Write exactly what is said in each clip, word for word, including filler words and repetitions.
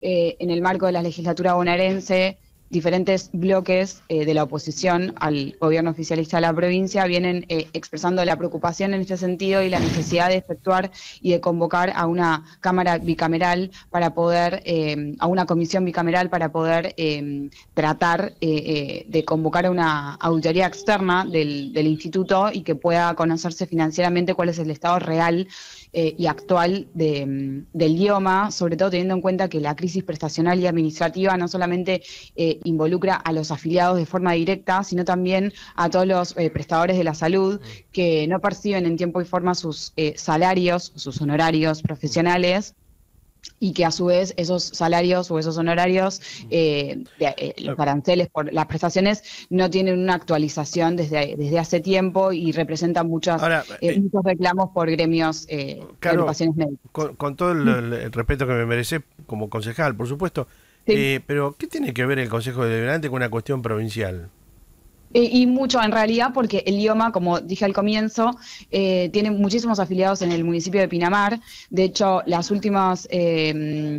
eh, en el marco de la legislatura bonaerense, diferentes bloques eh, de la oposición al gobierno oficialista de la provincia vienen eh, expresando la preocupación en este sentido y la necesidad de efectuar y de convocar a una cámara bicameral para poder, eh, a una comisión bicameral para poder eh, tratar eh, eh, de convocar a una auditoría externa del, del instituto y que pueda conocerse financieramente cuál es el estado real Eh, y actual de, del IOMA, sobre todo teniendo en cuenta que la crisis prestacional y administrativa no solamente eh, involucra a los afiliados de forma directa, sino también a todos los eh, prestadores de la salud que no perciben en tiempo y forma sus eh, salarios, sus honorarios profesionales, y que a su vez esos salarios o esos honorarios, eh, de, eh, los aranceles por las prestaciones, no tienen una actualización desde, desde hace tiempo y representan muchas, Ahora, eh, muchos reclamos por gremios eh, de claro, agrupaciones médicas. Con, con todo el, el respeto que me merece como concejal, por supuesto, Sí. eh, pero ¿qué tiene que ver el Consejo Deliberante con una cuestión provincial? Y, y mucho en realidad porque el IOMA, como dije al comienzo, eh, tiene muchísimos afiliados en el municipio de Pinamar. De hecho, las últimas... Eh,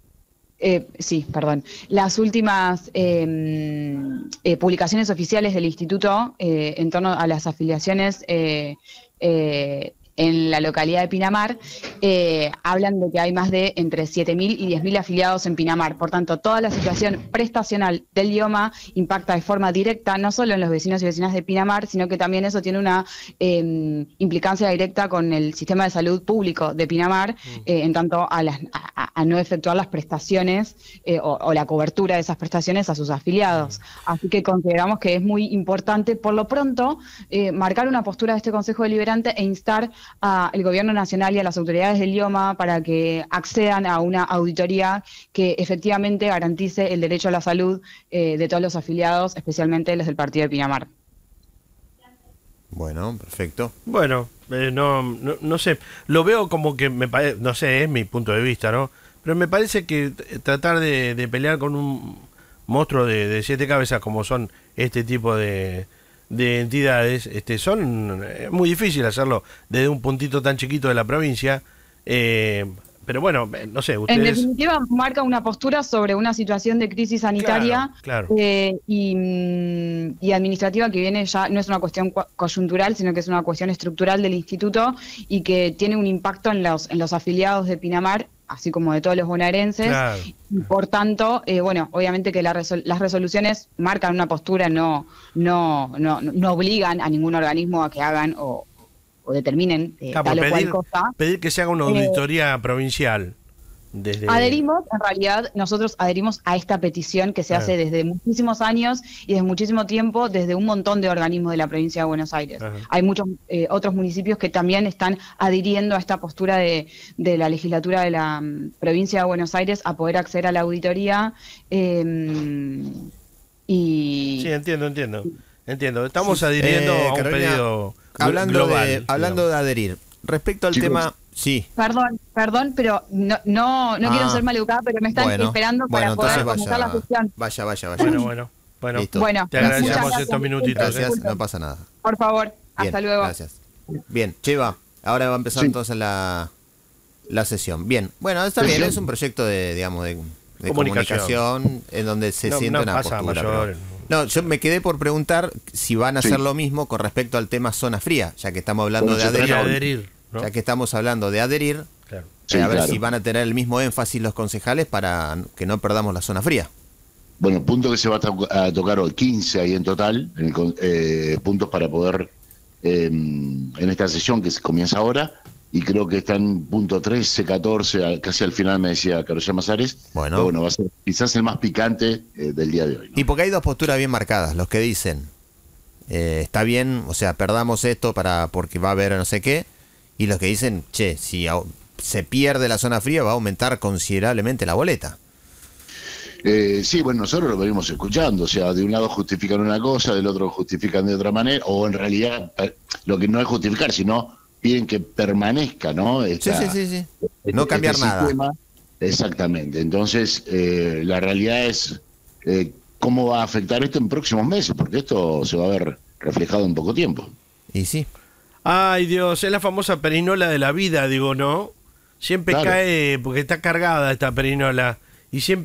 eh, sí, perdón. Las últimas eh, eh, publicaciones oficiales del instituto eh, en torno a las afiliaciones eh, eh, en la localidad de Pinamar, eh, hablan de que hay más de entre siete mil y diez mil afiliados en Pinamar. Por tanto, toda la situación prestacional del IOMA impacta de forma directa no solo en los vecinos y vecinas de Pinamar, sino que también eso tiene una eh, implicancia directa con el sistema de salud público de Pinamar, eh, en tanto a, las, a, a no efectuar las prestaciones eh, o, o la cobertura de esas prestaciones a sus afiliados. Así que consideramos que es muy importante, por lo pronto, eh, marcar una postura de este Consejo Deliberante e instar al Gobierno Nacional y a las autoridades del IOMA para que accedan a una auditoría que efectivamente garantice el derecho a la salud eh, de todos los afiliados, especialmente los del partido de Pinamar. Bueno, perfecto. Bueno, eh, no, no, no sé, lo veo como que me parece, no sé, es mi punto de vista, ¿no? Pero me parece que tratar de, de pelear con un monstruo de, de siete cabezas como son este tipo de... de entidades, este, son es muy difícil hacerlo desde un puntito tan chiquito de la provincia, eh, pero bueno, no sé, ustedes... En definitiva, marca una postura sobre una situación de crisis sanitaria claro, claro. Eh, y, y administrativa que viene ya, no es una cuestión coyuntural, sino que es una cuestión estructural del instituto y que tiene un impacto en los, en los afiliados de Pinamar, así como de todos los bonaerenses, Claro. y por tanto, eh, bueno, obviamente que la resol las resoluciones marcan una postura, no, no, no, no obligan a ningún organismo a que hagan o, o determinen eh, Claro, tal o pedir, cual cosa. pedir que se haga una auditoría eh, provincial. Desde... Adherimos, en realidad, nosotros adherimos a esta petición que se Ajá. hace desde muchísimos años y desde muchísimo tiempo, desde un montón de organismos de la provincia de Buenos Aires. Ajá. Hay muchos eh, otros municipios que también están adhiriendo a esta postura de, de la legislatura de la um, provincia de Buenos Aires a poder acceder a la auditoría. Eh, y Sí, entiendo, entiendo. Entiendo. Estamos Sí. adhiriendo Eh, a un Carolina, pedido hablando global. de, hablando digamos. de adherir, respecto al Chicos. tema... Sí. Perdón, perdón, pero no, no, no Ah, quiero ser maleducada, pero me están bueno, esperando para bueno, poder entonces comenzar vaya, la sesión. vaya, vaya, vaya. Bueno, bueno. Bueno, Listo. Bueno, te muchas agradecemos gracias. estos minutitos. ¿eh? Gracias, no pasa nada. Por favor, Bien, hasta luego. Gracias. Bien, Cheva, ahora va a empezar Sí. entonces la, la sesión. Bien, bueno, está bien, Sesión. es un proyecto de, digamos, de, de Comunicación. comunicación en donde se No- siente no una pasa a postura. mayor. pero- No, yo me quedé por preguntar si van a Sí. hacer lo mismo con respecto al tema zona fría, ya que estamos hablando ¿Cómo de se adherir. trata? adherir, ¿no? Ya que estamos hablando de adherir, Claro. Sí, eh, a ver claro. si van a tener el mismo énfasis los concejales para que no perdamos la zona fría. Bueno, punto que se va a, to- a tocar hoy, quince ahí en total, en el con- eh, puntos para poder, eh, en esta sesión que se comienza ahora, y creo que está en punto trece, catorce, al- casi al final me decía Carolina Mazares. Bueno. Pero bueno, va a ser quizás el más picante eh, del día de hoy, ¿no? Y porque hay dos posturas bien marcadas, los que dicen, eh, está bien, o sea, perdamos esto para porque va a haber no sé qué, y los que dicen, che, si au- se pierde la zona fría va a aumentar considerablemente la boleta. Eh, sí, bueno, nosotros lo venimos escuchando, o sea, de un lado justifican una cosa, del otro justifican de otra manera, o en realidad eh, lo que no es justificar, sino piden que permanezca, ¿no? Sí, Esta- sí, sí, sí. este- No cambiar este nada. sistema. Exactamente, entonces eh, la realidad es eh, cómo va a afectar esto en próximos meses, porque esto se va a ver reflejado en poco tiempo. Y sí. Ay, Dios, es la famosa perinola de la vida, digo, ¿no? Siempre Claro. cae porque está cargada esta perinola. y siempre